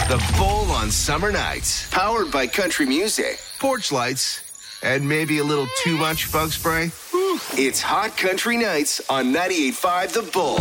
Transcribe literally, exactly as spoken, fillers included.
The Bull on summer nights. Powered by country music, porch lights, and maybe a little too much bug spray. It's Hot Country Nights on ninety-eight point five The Bull.